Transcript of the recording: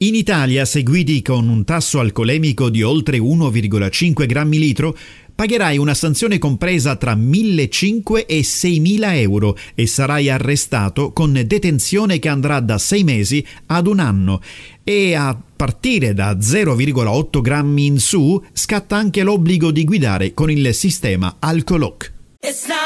In Italia, se guidi con un tasso alcolemico di oltre 1,5 grammi litro, pagherai una sanzione compresa tra 1.500 e 6.000 euro e sarai arrestato con detenzione che andrà da 6 mesi ad 1 anno. E a partire da 0,8 grammi in su scatta anche l'obbligo di guidare con il sistema Alcoloc.